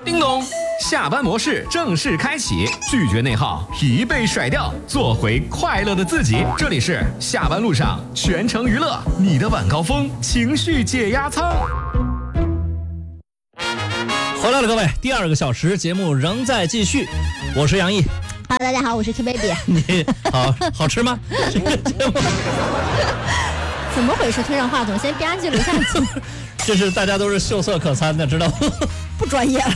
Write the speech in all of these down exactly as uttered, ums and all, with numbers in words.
叮咚，下班模式正式开启，拒绝内耗，疲惫甩掉，做回快乐的自己。这里是下班路上全程娱乐，你的晚高峰情绪解压舱。 回来了，各位，第二个小时节目仍在继续，我是杨毅。 哈，大家好，我是 T baby。 你好，好吃吗？这个节目怎么回事？推上话筒，先吧唧了下去。 这是大家都是秀色可餐的，知道吗？ 不专业了。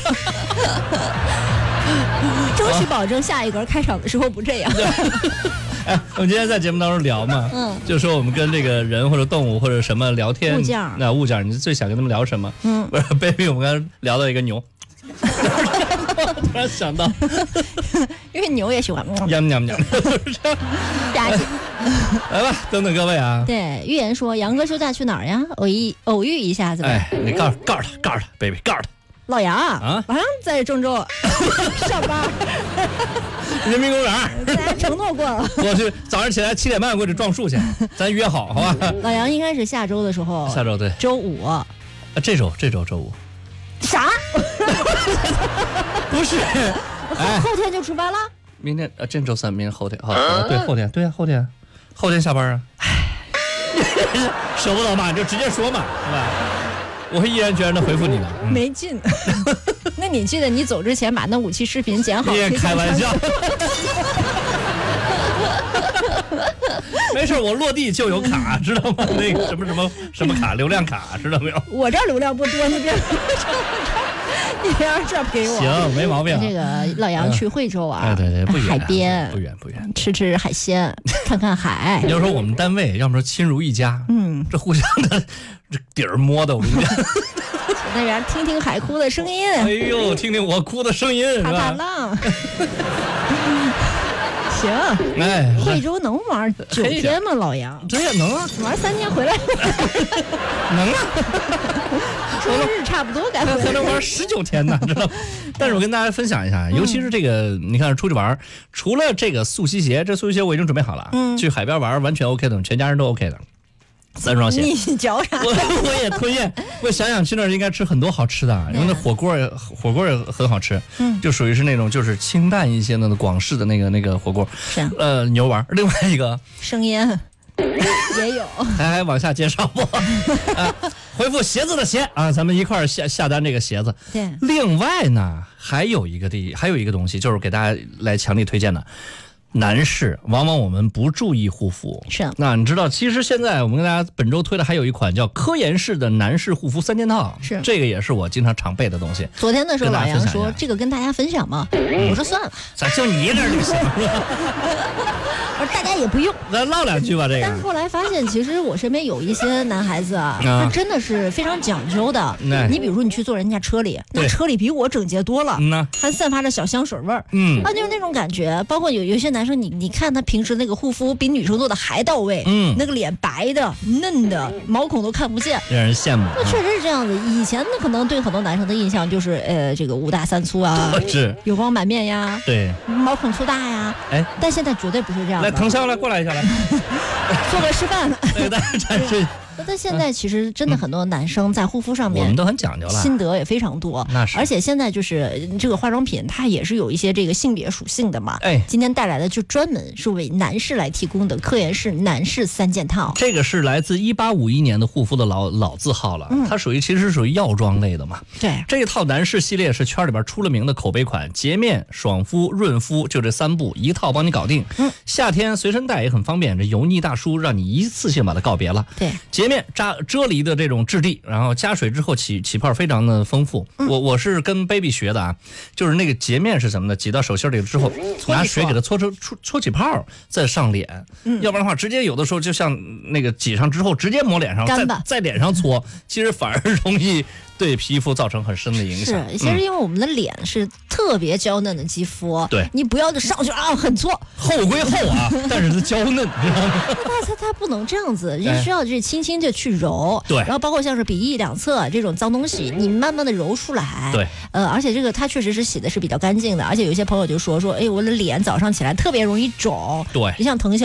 争取保证下一轮开场的时候不这样。 哎，我们今天在节目当中聊嘛，嗯，就说我们跟这个人或者动物或者什么聊天， 物件， 那物件，你最想跟他们聊什么？嗯，不是 baby， 我们刚才聊到一个牛。突然想到， 因为牛也喜欢喵喵喵， 吧唧。 来吧，等等各位啊。 对，预言说杨哥休假去哪儿呀？偶一偶遇一下子。 哎，你告诉告诉他，告诉他 ，baby， 告诉他。 老杨啊，马上在郑州上班。 人民公园， 大家承诺过了。 我去早上起来七点半过去撞树去，咱约好，好吧？ 老杨应该是下周的时候。 下周对。 周五。 啊，这周这周周五。 啥？ 不是， 哎，后天就出发了。 明天呃，今周三，明天后天，好，啊、对，后天，对啊，后天，后天下班啊。舍不得嘛，你就直接说嘛，是吧？我会毅然决然的回复你的。 嗯、没劲。那你记得你走之前把那五期视频剪好。 你也开玩笑。没事，我落地就有卡，知道吗？那个什么什么什么卡，流量卡，知道没有？ 我这流量不多，你别，你别让这给我。 行，没毛病。 这个老杨去惠州啊， 哎，对对，不远， 海边， 不远不远， 吃吃海鲜，看看海。 要说我们单位，要么说亲如一家，嗯，这互相的这底儿摸的，我跟你讲。 那边听听海哭的声音。 哎呦，听听我哭的声音，是吧？ 打打浪。行， 哎， 惠州能玩九天吗？老杨， 这也能啊， 玩三天回来， 能啊， 周日差不多该回来， 还能玩十九天呢，知道？但是我跟大家分享一下，尤其是这个，你看出去玩，除了这个速吸鞋，这速吸鞋我已经准备好了，嗯，去海边玩完全 OK 的，全家人都 OK 的。三双鞋， 你嚼啥？ 我我也吞咽。我想想去那儿应该吃很多好吃的，因为那火锅也火锅也很好吃，嗯，就属于是那种就是清淡一些的广式的那个那个火锅， 是呃牛丸。另外一个生腌也有， 还还往下介绍不？啊，回复鞋子的鞋啊，咱们一块儿下下单这个鞋子。 对， 另外呢还有一个地还有一个东西就是给大家来强力推荐的。男士往往我们不注意护肤， 是那你知道，其实现在我们跟大家本周推的还有一款叫科颜氏的男士护肤三件套， 是这个也是我经常常备的东西。 昨天的时候，老杨说这个跟大家分享嘛，嗯、我说算了， 咋就你一个人就行？ 我说大家也不用， 咱唠两句吧。这个， 但是后来发现，其实我身边有一些男孩子啊，他真的是非常讲究的。你比如说，你去坐人家车里，那车里比我整洁多了， 嗯、 还散发着小香水味儿， 嗯， 啊，就是那种感觉。包括有有些男生，你你看他平时那个护肤比女生做的还到位，嗯，那个脸白的、嫩的，毛孔都看不见， 让人羡慕。 那确实是这样子。以前呢，可能对很多男生的印象就是，呃，这个五大三粗啊， 是油光满面呀， 对， 毛孔粗大呀，哎，但现在绝对不是这样的。 来，腾霄来，过来一下来， 做个示范， 给大家展示。 但现在其实真的很多男生在护肤上面， 我们都很讲究了， 心得也非常多。 那是， 而且现在就是这个化妆品，它也是有一些这个性别属性的嘛。哎，今天带来的就专门是为男士来提供的科颜氏男士三件套。 这个是来自一八五一年的护肤的老老字号了，嗯、它属于其实属于药妆类的嘛。 对， 这一套男士系列是圈里边出了名的口碑款，洁面、爽肤、润肤，就这三步一套帮你搞定。嗯，夏天随身带也很方便，这油腻大叔让你一次性把它告别了。 对， 洁面扎遮离的这种质地，然后加水之后起起泡非常的丰富。嗯、我我是跟 baby 学的啊，就是那个洁面是什么呢？挤到手心里之后，拿水给它搓出搓搓起泡，再上脸。嗯，要不然的话，直接有的时候就像那个挤上之后直接抹脸上，再在脸上搓，其实反而容易对皮肤造成很深的影响。 是，其实因为我们的脸是特别娇嫩的肌肤， 对、嗯， 你不要就上去啊，很搓， 厚归厚啊，但是它娇嫩，知道吗？ 它它它不能这样子，你需要就是轻轻的去揉， 对， 然后包括像是鼻翼两侧这种脏东西，你慢慢的揉出来， 对， 呃，而且这个它确实是洗的是比较干净的，而且有些朋友就说说，哎，我的脸早上起来特别容易肿， 对， 就像藤椒。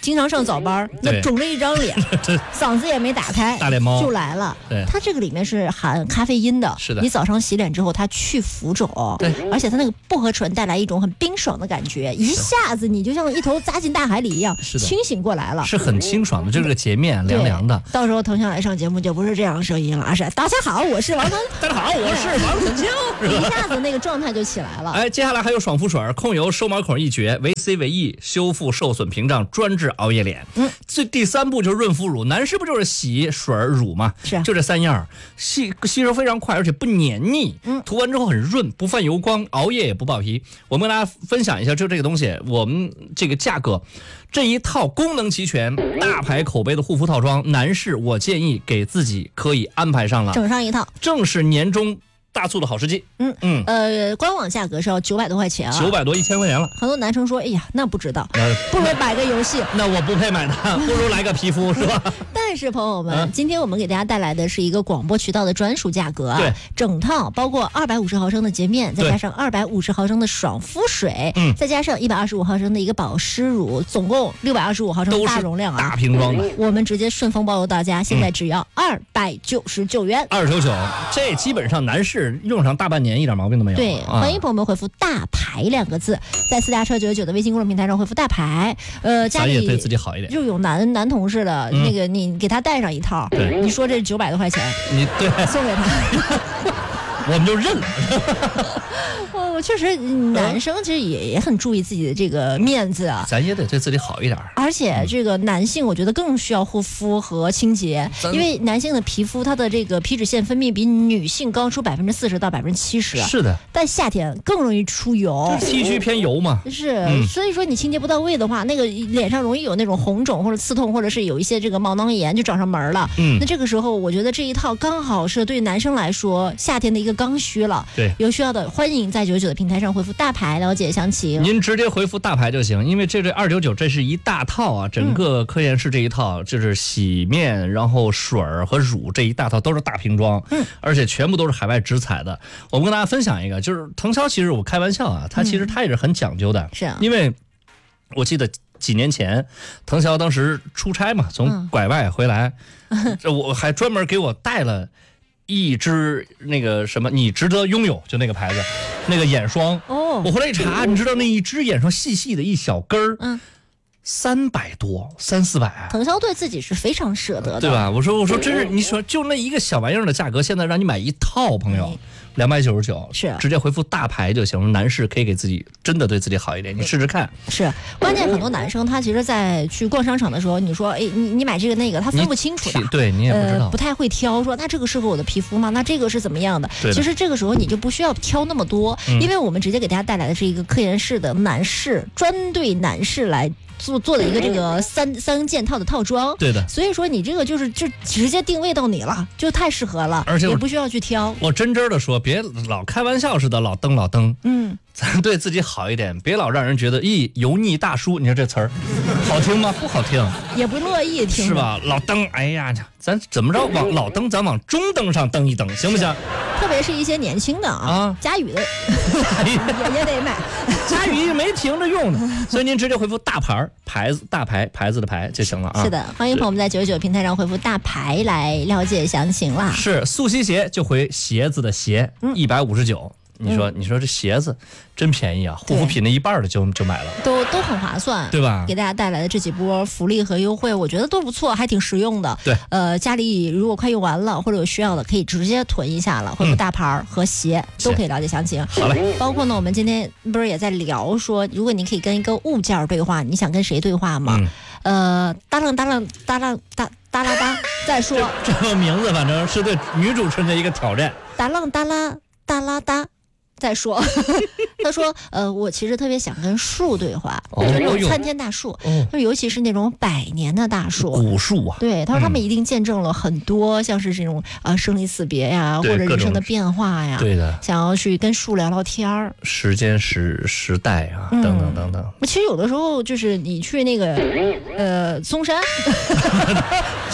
经常上早班，那肿着一张脸，嗓子也没打开， 大脸猫就来了。 对， 它这个里面是含咖啡因的， 是的。 你早上洗脸之后，它去浮肿， 对， 而且它那个薄荷醇带来一种很冰爽的感觉，一下子你就像一头扎进大海里一样， 是的， 清醒过来了， 是很清爽的，就是这个洁面凉凉的。 到时候腾讯来上节目就不是这样声音了，而是大家好，我是王腾， 大家好，我是王腾江， 一下子那个状态就起来了。 哎，接下来还有爽肤水，控油收毛孔一绝，维 C 维 E 修复受损屏障，专治熬夜脸。嗯，这第三步就是润肤乳，男士不就是洗水乳吗？ 是， 就这三样，吸吸收非常快，而且不黏腻。嗯，涂完之后很润，不泛油光，熬夜也不爆皮。我们跟大家分享一下，就这个东西，我们这个价格，这一套功能齐全、大牌口碑的护肤套装，男士我建议给自己可以安排上了， 整上一套， 正是年终大促的好时机。 嗯嗯，呃，官网价格是要九百多块钱啊， 九百多一千块钱了。 很多男生说，哎呀，那不知道，不如买个游戏， 那我不配买它，不如来个皮肤是吧？ 但是朋友们、嗯，今天我们给大家带来的是一个广播渠道的专属价格啊， 对， 整套包括二百五十毫升的洁面，再加上二百五十毫升的爽肤水，嗯，再加上一百二十五毫升的一个保湿乳，总共六百二十五毫升大容量啊， 大瓶装的， 我们直接顺丰包邮到家，现在只要二百九十九元， 二九九，这基本上男士用上大半年一点毛病都没有。 对， 啊、 欢迎朋友们回复大牌两个字，在私家车九九九的微信公众平台上回复大牌，呃，家里咱也对自己好一点， 就有男男同事的、嗯、那个，你给他带上一套， 对， 你说这九百多块钱， 你对送给他。 我们就认了。 我确实，男生其实也也很注意自己的这个面子啊， 咱也得对自己好一点。 而且这个男性，我觉得更需要护肤和清洁，因为男性的皮肤它的这个皮脂腺分泌比女性高出百分之四十到百分之七十。 是的， 但夏天更容易出油， 就是 T 区偏油嘛。 是、嗯，所以说你清洁不到位的话，那个脸上容易有那种红肿或者刺痛，或者是有一些这个毛囊炎就找上门了。嗯，那这个时候我觉得这一套刚好是对男生来说夏天的一个刚需了。 对， 有需要的欢迎在九九的平台上回复大牌了解详情。 您直接回复大牌就行，因为这这二九九这是一大套啊，整个科颜氏这一套、嗯、就是洗面，然后水和乳这一大套都是大瓶装，嗯，而且全部都是海外直采的。我们跟大家分享一个，就是腾霄，其实我开玩笑啊，他其实他也是很讲究的，嗯、 是啊， 因为我记得几年前腾霄当时出差嘛，从拐外回来，嗯、这我还专门给我带了一支那个什么你值得拥有，就那个牌子那个眼霜哦，我回来一查，你知道那一支眼霜细细的一小根儿，嗯，三百多三四百。 腾霄对自己是非常舍得的， 对吧？我说我说真是，你说就那一个小玩意儿的价格，现在让你买一套，朋友。两百九十九，是直接回复大牌就行。男士可以给自己真的对自己好一点，你试试看。 是关键，很多男生他其实，在去逛商场的时候，你说，哎，你你买这个那个，他分不清楚的， 对你也不知道、呃， 不太会挑。说那这个适合我的皮肤吗？那这个是怎么样的？其实这个时候你就不需要挑那么多，嗯、因为我们直接给大家带来的是一个科颜氏的男士专对男士来做做的一个这个三三件套的套装。 对的， 所以说你这个就是就直接定位到你了，就太适合了， 而且也不需要去挑。 我真真的说，别老开玩笑似的，老登老登，嗯，咱对自己好一点，别老让人觉得，咦，油腻大叔，你说这词儿好听吗？不好听， 也不乐意听， 是吧？老登，哎呀，咱怎么着往老登，咱往中登上登一登，行不行？ 特别是一些年轻的啊，啊佳宇的也也得买， 佳宇没停着用呢，所以您直接回复大牌牌子大牌牌子的牌就行了啊。 是的，欢迎朋友们在九十九平台上回复大牌来了解详情啦。 是速吸鞋就回鞋子的鞋，一百五十九。你说，你说这鞋子真便宜啊！护肤品的一半的就就买了， 都都很划算， 对吧？ 给大家带来的这几波福利和优惠，我觉得都不错，还挺实用的。 对， 呃，家里如果快用完了或者有需要的，可以直接囤一下了。回复大牌和鞋、嗯、都可以了解详情。 好嘞， 包括呢，我们今天不是也在聊说，如果你可以跟一个物件对话，你想跟谁对话吗？嗯、呃，哒啷哒啷哒啷哒哒啦哒。再说这个名字，反正是对女主持人的一个挑战。 哒啷哒啦哒啦哒。再说，他说，呃，我其实特别想跟树对话，哦、就是那种参天大树，哦、就尤其是那种百年的大树， 古树啊。 对，他说他们一定见证了很多，像是这种啊、呃、生离死别呀，或者人生的变化呀， 对的， 想要去跟树聊聊天儿， 时间时时代啊，嗯、等等等等。 其实有的时候就是你去那个呃嵩山，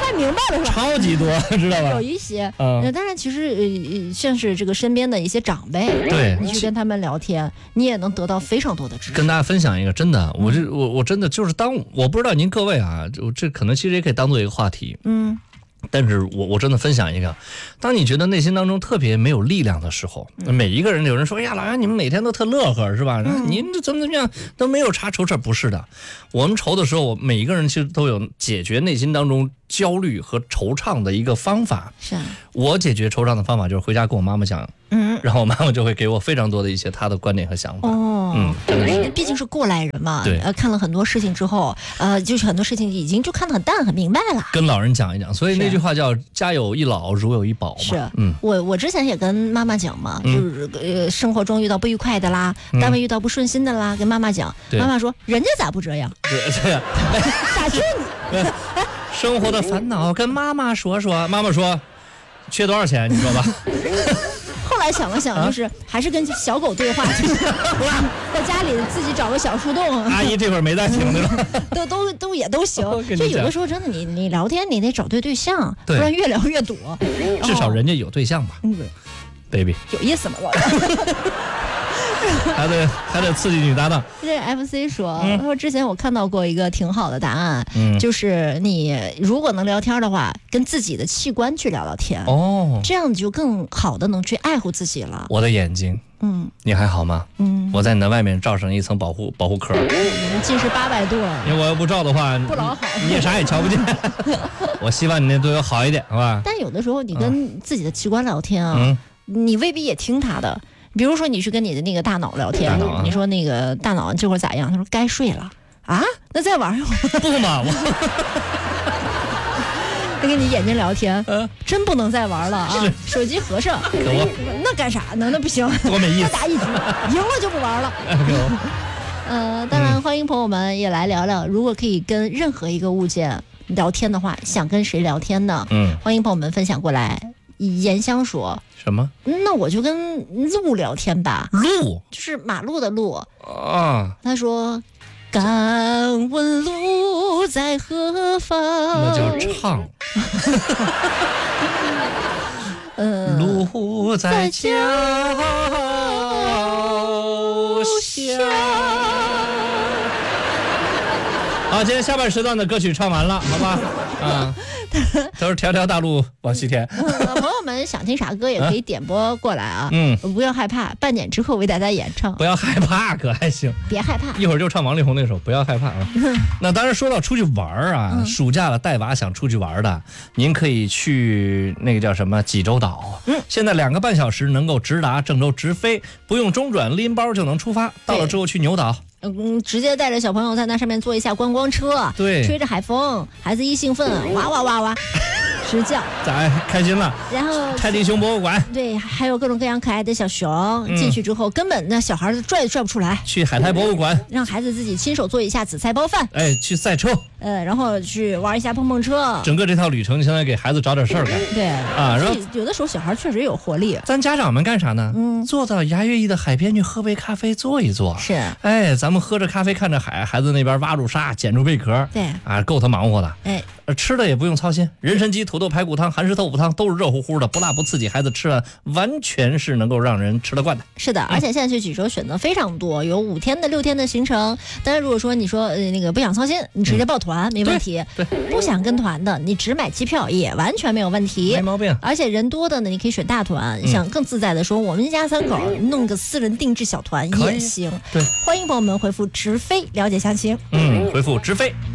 太明白了是吧？ 超级多，知道吧？ 有一些， 嗯， 当然，其实呃，像是这个身边的一些长辈， 对， 你去跟他们聊天，你也能得到非常多的知识。 跟大家分享一个，真的，我这我我真的就是当我不知道您各位啊，就这可能其实也可以当做一个话题， 嗯。 但是我我真的分享一个，当你觉得内心当中特别没有力量的时候，嗯、每一个人有人说，哎呀，老杨你们每天都特乐呵是吧？嗯、您这怎么怎么样都没有啥愁事，不是的，我们愁的时候，每一个人其实都有解决内心当中焦虑和惆怅的一个方法。 是啊， 我解决惆怅的方法就是回家跟我妈妈讲，嗯，然后我妈妈就会给我非常多的一些她的观点和想法。 哦， 嗯，真的是， 毕竟是过来人嘛， 对， 呃，看了很多事情之后，呃，就是很多事情已经就看得很淡很明白了。 跟老人讲一讲，所以那句话叫“家有一老，如有一宝”嘛。 是，嗯，我我之前也跟妈妈讲嘛，嗯、就是呃，生活中遇到不愉快的啦，嗯、单位遇到不顺心的啦，跟妈妈讲，妈妈说人家咋不这样？ 对对呀， 咋就你？ 生活的烦恼跟妈妈说说，妈妈说缺多少钱，你说吧。 后来想了想，就是、啊、还是跟小狗对话，就是在家里自己找个小树洞。 阿姨这会儿没在听对吧？ 都都都也都行。就有的时候真的你，你你聊天你得找对对象， 对不然越聊越躲。 至少人家有对象吧， 嗯 ，baby 有意思吗？老还得还得刺激女搭档。 这 F C 说，他、嗯、说之前我看到过一个挺好的答案，嗯，就是你如果能聊天的话，跟自己的器官去聊聊天， 哦， 这样你就更好的能去爱护自己了。 我的眼睛，嗯，你还好吗？嗯，我在你的外面罩上一层保护保护壳， 嗯，近视八百度， 因为我要不照的话， 不老好， 你也啥也瞧不见。我希望你那对我好一点，好吧？ 但有的时候你跟自己的器官聊天啊，嗯、你未必也听他的。比如说你去跟你的那个大脑聊天，啊、你说那个大脑这会儿咋样？他说该睡了啊，那再玩一会儿。 不嘛，我他跟你眼睛聊天，呃、真不能再玩了啊！手机合上，那干啥呢？那不行， 多没意思。 打一局，赢了就不玩了。呃，当然欢迎朋友们也来聊聊，如果可以跟任何一个物件聊天的话，想跟谁聊天呢？嗯，欢迎朋友们分享过来。言香说什么？ 那我就跟路聊天吧。 路就是马路的路啊。 他说：“敢问路在何方？” 那叫唱。呃，路在脚下。好，今天下半时段的歌曲唱完了，好吧？啊，都是条条大路往西天。 嗯、朋友们想听啥歌也可以点播过来啊，嗯，不要害怕，半点之后为大家演唱。 不要害怕，可还行？ 别害怕， 一会儿就唱王力宏那首《不要害怕》啊。那当然说到出去玩啊，嗯、暑假了带娃想出去玩的，您可以去那个叫什么济州岛。嗯，现在两个半小时能够直达郑州直飞，不用中转，拎包就能出发。到了之后去牛岛。 嗯，直接带着小朋友在那上面坐一下观光车， 对， 吹着海风，孩子一兴奋，哇哇哇哇，直叫， 咋开心了？ 然后泰迪熊博物馆， 对，还有各种各样可爱的小熊，嗯、进去之后根本那小孩拽也拽不出来。 去海苔博物馆， 让孩子自己亲手做一下紫菜包饭。 哎，去赛车， 呃，然后去玩一下碰碰车。 整个这套旅程，你现在给孩子找点事儿干。 对啊，然后有的时候小孩确实有活力。 咱家长们干啥呢？嗯，坐到牙月邑的海边去喝杯咖啡，坐一坐。 是， 哎，咱们喝着咖啡看着海，孩子那边挖住沙，捡住贝壳， 对啊，够他忙活的。 哎， 吃的也不用操心，人参鸡、土豆排骨汤、韩式豆腐汤都是热乎乎的，不辣不刺激，孩子吃了完全是能够让人吃得惯的。 是的，而且现在去济州选择非常多，有五天的、六天的行程。当然，如果说你说、呃、那个不想操心，你直接报团、嗯、没问题。 对，对不想跟团的，你只买机票也完全没有问题， 没毛病。 而且人多的呢，你可以选大团，嗯、想更自在的说，我们一家三口弄个私人定制小团也行。 对， 欢迎朋友们回复直飞了解详情。 嗯，回复直飞。